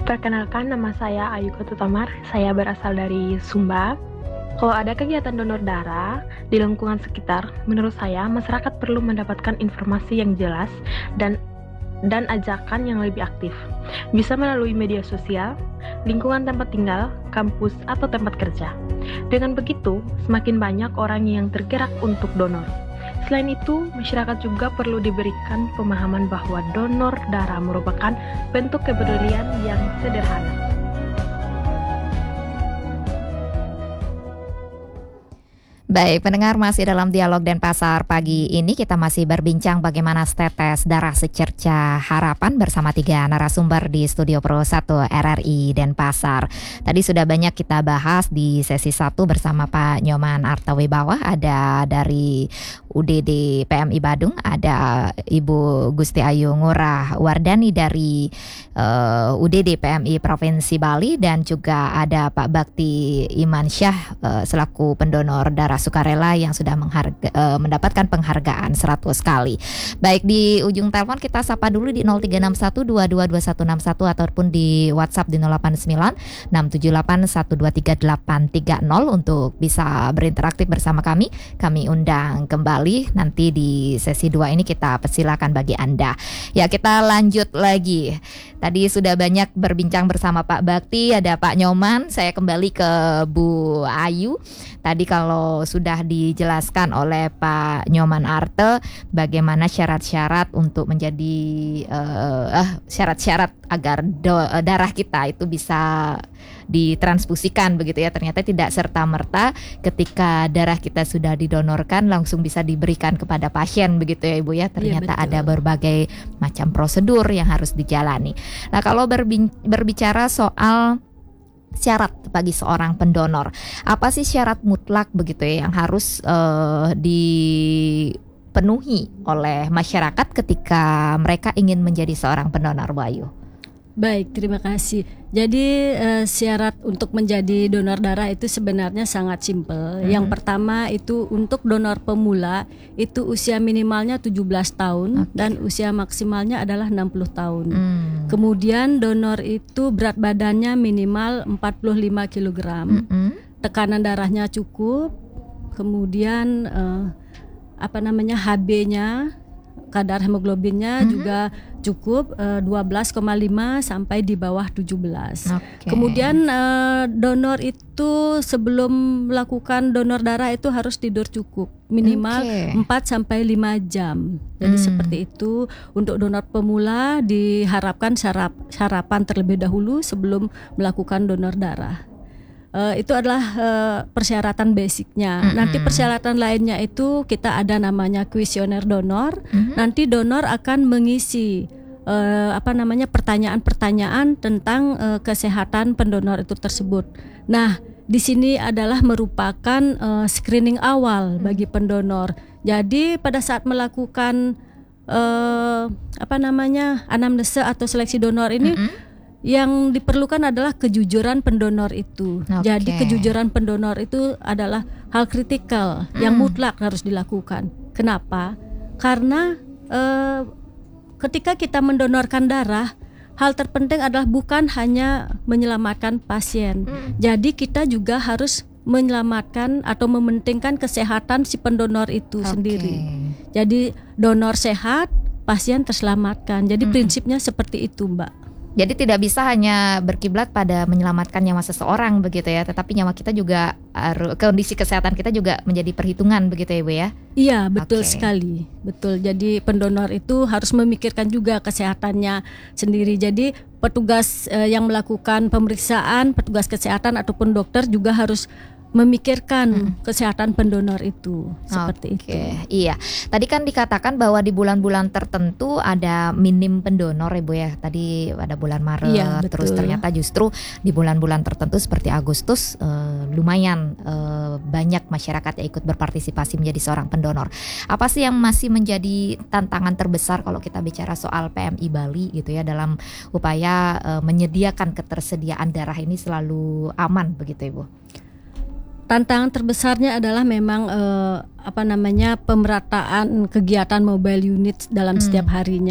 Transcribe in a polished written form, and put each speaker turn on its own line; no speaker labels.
Perkenalkan, nama saya Ayu Kotutamar. Saya berasal dari Sumba. Kalau ada kegiatan donor darah di lingkungan sekitar, menurut saya masyarakat perlu mendapatkan informasi yang jelas dan ajakan yang lebih aktif. Bisa melalui media sosial, lingkungan tempat tinggal, kampus, atau tempat kerja. Dengan begitu, semakin banyak orang yang tergerak untuk donor. Selain itu, masyarakat juga perlu diberikan pemahaman bahwa donor darah merupakan bentuk kepedulian yang sederhana.
Baik, pendengar, masih dalam Dialog Denpasar pagi ini kita masih berbincang bagaimana setetes darah secerca harapan bersama 3 narasumber di Studio Pro 1 RRI Denpasar. Tadi sudah banyak kita bahas di sesi 1 bersama Pak Nyoman Artawibawa, ada dari UDD PMI Badung, ada Ibu Gusti Ayu Ngurah Wardani dari UDD PMI Provinsi Bali, dan juga ada Pak Bakti Imansyah selaku pendonor darah sukarela yang sudah mendapatkan penghargaan 100 kali. Baik, di ujung telepon kita sapa dulu di 0361222161 ataupun di WhatsApp di 089678123830 untuk bisa berinteraksi bersama kami. Kami undang kembali nanti di sesi 2 ini, kita persilakan bagi Anda. Ya, kita lanjut lagi. Tadi sudah banyak berbincang bersama Pak Bakti, ada Pak Nyoman. Saya kembali ke Bu Ayu. Tadi kalau sudah dijelaskan oleh Pak Nyoman Arte bagaimana syarat-syarat untuk menjadi syarat-syarat agar darah kita itu bisa ditransfusikan begitu ya. Ternyata tidak serta-merta ketika darah kita sudah didonorkan langsung bisa diberikan kepada pasien begitu ya Ibu ya. Ternyata ada berbagai macam prosedur yang harus dijalani. Nah, kalau berbicara soal syarat bagi seorang pendonor, apa sih syarat mutlak begitu ya yang harus dipenuhi oleh masyarakat ketika mereka ingin menjadi seorang pendonor, Bu Ayu?
Baik, terima kasih. Jadi syarat untuk menjadi donor darah itu sebenarnya sangat simpel. Yang pertama itu untuk donor pemula itu usia minimalnya 17 tahun dan usia maksimalnya adalah 60 tahun. Kemudian donor itu berat badannya minimal 45 kg. Tekanan darahnya cukup. Kemudian HB-nya, kadar hemoglobinnya juga cukup 12,5 sampai di bawah 17. Kemudian donor itu sebelum melakukan donor darah itu harus tidur cukup minimal 4 sampai 5 jam. Jadi seperti itu. Untuk donor pemula diharapkan sarapan terlebih dahulu sebelum melakukan donor darah. Itu adalah persyaratan basicnya. Nanti persyaratan lainnya itu kita ada namanya kuesioner donor. Nanti donor akan mengisi pertanyaan-pertanyaan tentang kesehatan pendonor itu tersebut. Nah, di sini adalah merupakan screening awal bagi pendonor. Jadi pada saat melakukan anamnesa atau seleksi donor ini, yang diperlukan adalah kejujuran pendonor itu. Jadi kejujuran pendonor itu adalah hal kritikal yang mutlak harus dilakukan. Kenapa? Karena ketika kita mendonorkan darah, hal terpenting adalah bukan hanya menyelamatkan pasien. Jadi kita juga harus menyelamatkan atau mementingkan kesehatan si pendonor itu sendiri. Jadi donor sehat, pasien terselamatkan. Jadi prinsipnya seperti itu, Mbak.
Jadi tidak bisa hanya berkiblat pada menyelamatkan nyawa seseorang begitu ya, tetapi nyawa kita juga, kondisi kesehatan kita juga menjadi perhitungan begitu ya Bu ya?
Iya, betul sekali. Betul. Jadi pendonor itu harus memikirkan juga kesehatannya sendiri. Jadi petugas yang melakukan pemeriksaan, petugas kesehatan ataupun dokter juga harus memikirkan kesehatan pendonor itu seperti itu.
Iya. Tadi kan dikatakan bahwa di bulan-bulan tertentu ada minim pendonor ya Bu ya. Tadi pada bulan Maret, terus ternyata justru di bulan-bulan tertentu seperti Agustus lumayan banyak masyarakat yang ikut berpartisipasi menjadi seorang pendonor. Apa sih yang masih menjadi tantangan terbesar kalau kita bicara soal PMI Bali gitu ya dalam upaya menyediakan ketersediaan darah ini selalu aman begitu Ibu?
Tantangan terbesarnya adalah memang pemerataan kegiatan mobile unit dalam setiap harinya.